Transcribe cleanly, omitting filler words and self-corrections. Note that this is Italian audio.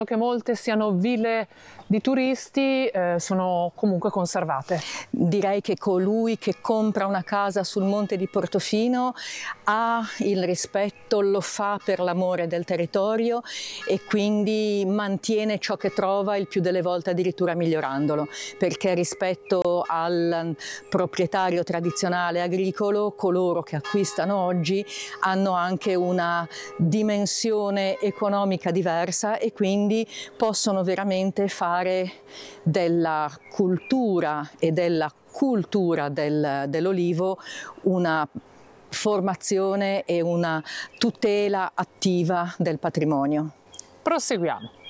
Che molte siano ville di turisti, sono comunque conservate. Direi che colui che compra una casa sul monte di Portofino ha il rispetto, lo fa per l'amore del territorio e quindi mantiene ciò che trova, il più delle volte addirittura migliorandolo, perché rispetto al proprietario tradizionale agricolo, coloro che acquistano oggi hanno anche una dimensione economica diversa e quindi possono veramente fare della cultura e della cultura dell'olivo una formazione e una tutela attiva del patrimonio. Proseguiamo.